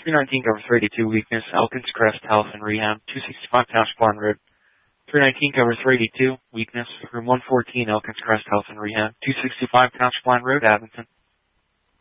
319 covers 382, weakness, Elkins Crest Health and Rehab, 265 Township Barn Road. 319 covers 382, weakness, room 114, Elkins Crest Health and Rehab, 265 Township Line Road, Abington.